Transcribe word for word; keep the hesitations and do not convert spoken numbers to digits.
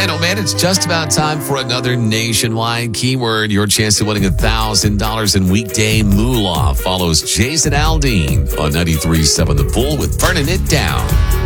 gentlemen, it's just about time for another nationwide keyword. Your chance to winning one thousand dollars in weekday moolah follows Jason Aldean on ninety-three point seven The Bull with Burning It Down.